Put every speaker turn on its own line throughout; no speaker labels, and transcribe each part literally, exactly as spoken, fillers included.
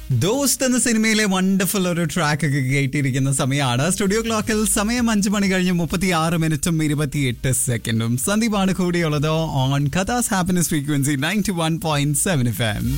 ദോസ്ത് എന്ന സിനിമയിലെ വണ്ടർഫുൾ ഒരു ട്രാക്ക് ഒക്കെ കേട്ടിരിക്കുന്ന സമയമാണ്. സ്റ്റുഡിയോ ക്ലോക്കിൽ സമയം അഞ്ചു മണി കഴിഞ്ഞ് മുപ്പത്തി ആറ് മിനിറ്റും ഇരുപത്തിയെട്ട് സെക്കൻഡും. സന്ദീപാണ് കൂടിയുള്ളത് on കഥാസ് happiness frequency ninety one point seven F M.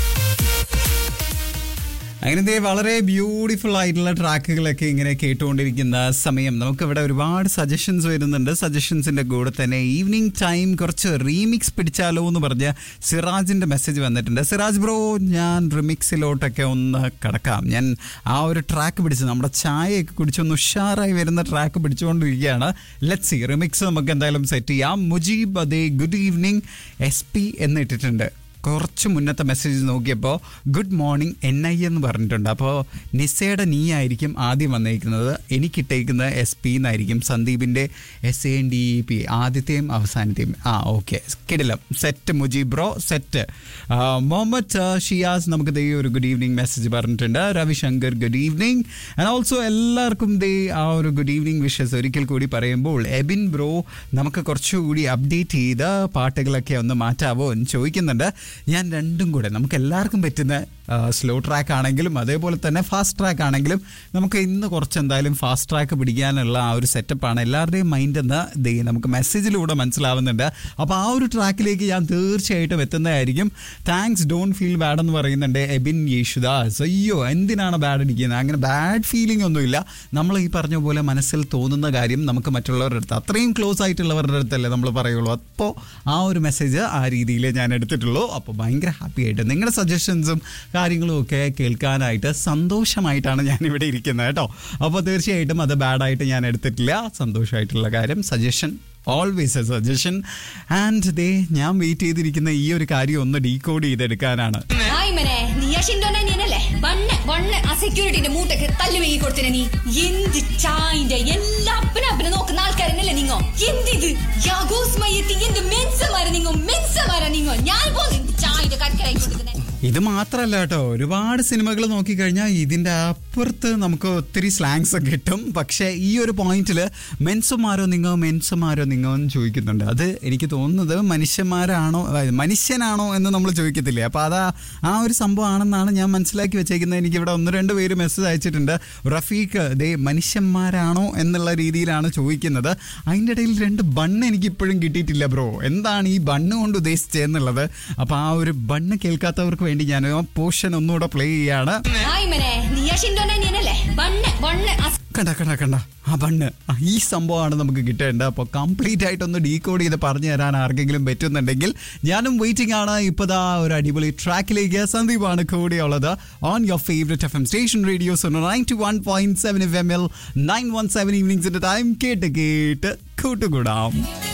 അങ്ങനത്തെ വളരെ ബ്യൂട്ടിഫുൾ ആയിട്ടുള്ള ട്രാക്കുകളൊക്കെ ഇങ്ങനെ കേട്ടുകൊണ്ടിരിക്കുന്ന സമയം നമുക്കിവിടെ ഒരുപാട് സജഷൻസ് വരുന്നുണ്ട്. സജഷൻസിന്റെ കൂടെ തന്നെ ഈവനിങ് ടൈം കുറച്ച് റീമിക്സ് പിടിച്ചാലോ എന്ന് പറഞ്ഞ് സിറാജിന്റെ മെസ്സേജ് വന്നിട്ടുണ്ട്. സിറാജ് ബ്രോ, ഞാൻ റിമിക്സിലോട്ടൊക്കെ ഒന്ന് കടക്കാം. ഞാൻ ആ ഒരു ട്രാക്ക് പിടിച്ച് നമ്മുടെ ചായയൊക്കെ കുടിച്ചൊന്ന് ഉഷാറായി വരുന്ന ട്രാക്ക് പിടിച്ചുകൊണ്ടിരിക്കുകയാണ്. ലെറ്റ്സ് സി, റിമിക്സ് നമുക്ക് എന്തായാലും സെറ്റ് ചെയ്യാം. മുജീബ് അതെ ഗുഡ് ഈവനിങ് എസ് പി എന്ന് ഇട്ടിട്ടുണ്ട്. കുറച്ച് മുന്നത്തെ മെസ്സേജ് നോക്കിയപ്പോൾ ഗുഡ് മോർണിംഗ് എൻ ഐ എന്ന് പറഞ്ഞിട്ടുണ്ട്. അപ്പോൾ നിസയുടെ നീ ആയിരിക്കും ആദ്യം വന്നേക്കുന്നത്. എനിക്കിട്ടേക്കുന്നത് എസ് പി എന്നായിരിക്കും. സന്ദീപിൻ്റെ S N D E P ആദ്യത്തെയും അവസാനത്തെയും. ആ ഓക്കെ, കിടിലം, set Mujeeb bro, set. Muhammad Shiyas നമുക്ക് ദേ ഒരു ഗുഡ് ഈവനിങ് മെസ്സേജ് പറഞ്ഞിട്ടുണ്ട്. Ravishankar good evening. And also എല്ലാവർക്കും ദേ ആ ഒരു ഗുഡ് ഈവനിങ് വിഷസ് ഒരിക്കൽ കൂടി പറയുമ്പോൾ എബിൻ ബ്രോ നമുക്ക് കുറച്ചുകൂടി അപ്ഡേറ്റ് ചെയ്ത് പാട്ടുകളൊക്കെ ഒന്ന് മാറ്റാവോ എന്ന് ചോദിക്കുന്നുണ്ട്. ഞാൻ രണ്ടും കൂടെ നമുക്ക് എല്ലാവർക്കും പറ്റുന്ന സ്ലോ ട്രാക്ക് ആണെങ്കിലും അതേപോലെ തന്നെ ഫാസ്റ്റ് ട്രാക്ക് ആണെങ്കിലും നമുക്ക് ഇന്ന് കുറച്ച് എന്തായാലും ഫാസ്റ്റ് ട്രാക്ക് പിടിക്കാനുള്ള ആ ഒരു സെറ്റപ്പാണ് എല്ലാവരുടെയും മൈൻഡ് എന്ന് ദേ നമുക്ക് മെസ്സേജിലൂടെ മനസ്സിലാവുന്നുണ്ട്. അപ്പോൾ ആ ഒരു ട്രാക്കിലേക്ക് ഞാൻ തീർച്ചയായിട്ടും എത്തുന്നതായിരിക്കും. താങ്ക്സ്, ഡോണ്ട് ഫീൽ ബാഡ് എന്ന് പറയുന്നുണ്ട് എബിൻ യേശുദാസ്. അയ്യോ എന്തിനാണ് ബാഡ് അടിക്കുന്നത്? അങ്ങനെ ബാഡ് ഫീലിംഗ് ഒന്നുമില്ല. നമ്മൾ ഈ പറഞ്ഞ പോലെ മനസ്സിൽ തോന്നുന്ന കാര്യം നമുക്ക് മറ്റുള്ളവരുടെ അടുത്ത്, അത്രയും ക്ലോസ് ആയിട്ടുള്ളവരുടെ അടുത്തല്ലേ നമ്മൾ പറയുള്ളൂ. അപ്പോൾ ആ ഒരു മെസ്സേജ് ആ രീതിയിൽ ഞാൻ എടുത്തിട്ടുള്ളൂ. അപ്പോൾ ഭയങ്കര ഹാപ്പി ആയിട്ട് നിങ്ങളുടെ സജഷൻസും കാര്യങ്ങളും ഒക്കെ കേൾക്കാനായിട്ട് സന്തോഷമായിട്ടാണ് ഞാനിവിടെ ഇരിക്കുന്നത് കേട്ടോ. അപ്പോൾ തീർച്ചയായിട്ടും അത് ബാഡായിട്ട് ഞാൻ എടുത്തിട്ടില്ല. സന്തോഷമായിട്ടുള്ള കാര്യം, suggestion always A suggestion. And they ഞാൻ വെയിറ്റ് ചെയ്തിരിക്കുന്ന ഈ ഒരു കാര്യം ഒന്ന് ഡീകോഡ് ചെയ്തെടുക്കാനാണ്.
സെക്യൂരിറ്റിന്റെ മൂട്ടൊക്കെ തല്ലു വീങ്ങി കൊടുത്തിനെ നീ. എന്ത് ചായന്റെ എല്ലാ അപ്പന അപ്പനെ നോക്കുന്ന ആൾക്കാരനല്ലേ നിങ്ങോ? എന്തിത് യാഗോസ്മയത്തി എന്ത് മെൻസമാര നിങ്ങോ, മെൻസമാര നിങ്ങോ. ഞാൻ പോലും ചായന്റെ കടക്കരായി കൊടുക്കുന്നത്.
ഇത് മാത്രല്ല കേട്ടോ, ഒരുപാട് സിനിമകൾ നോക്കിക്കഴിഞ്ഞാൽ ഇതിൻ്റെ അപ്പുറത്ത് നമുക്ക് ഒത്തിരി സ്ലാങ്സ് ഒക്കെ കിട്ടും. പക്ഷേ ഈ ഒരു പോയിന്റിൽ മെൻസുമാരോ നിങ്ങോ മെൻസുമാരോ നിങ്ങോ എന്ന് ചോദിക്കുന്നുണ്ട്. അത് എനിക്ക് തോന്നുന്നത് മനുഷ്യന്മാരാണോ മനുഷ്യനാണോ എന്ന് നമ്മൾ ചോദിക്കത്തില്ലേ. അപ്പോൾ അതാ ആ ഒരു സംഭവമാണെന്നാണ് ഞാൻ മനസ്സിലാക്കി വെച്ചേക്കുന്നത്. എനിക്കിവിടെ ഒന്ന് രണ്ട് പേര് മെസ്സേജ് അയച്ചിട്ടുണ്ട്. റഫീഖ് ദേ മനുഷ്യന്മാരാണോ എന്നുള്ള രീതിയിലാണ് ചോദിക്കുന്നത്. അതിൻ്റെ ഇടയിൽ രണ്ട് ബണ്ണ് എനിക്ക് ഇപ്പോഴും കിട്ടിയിട്ടില്ല ബ്രോ. എന്താണ് ഈ ബണ്ണ് കൊണ്ട് ഉദ്ദേശിച്ചതെന്നുള്ളത്. അപ്പോൾ ആ ഒരു ബണ്ണ് കേൾക്കാത്തവർക്ക് വേണ്ടി ഞാൻ പോർഷൻ ഒന്നുകൂടെ പ്ലേ ചെയ്യാണ്. കണ്ട കണ്ട കണ്ട ആ ബണ്ണ്, ഈ സംഭവമാണ് നമുക്ക് കിട്ടേണ്ടത്. അപ്പോൾ കംപ്ലീറ്റ് ആയിട്ടൊന്ന് ഡീകോഡ് ചെയ്ത് പറഞ്ഞു തരാൻ ആർക്കെങ്കിലും പറ്റുന്നുണ്ടെങ്കിൽ ഞാനും വെയിറ്റിംഗ് ആണ്. ഇപ്പതാ ഒരു അടിപൊളി ട്രാക്കിലേക്ക് സന്ദീപാണ് കൂടെയുള്ളത് on your favourite F M station radio ninety one point seven F M L nine one seven ഈവനിങ്സിന്റെ time. കേട്ട് കേട്ട് കൂട്ടുകൂടാം.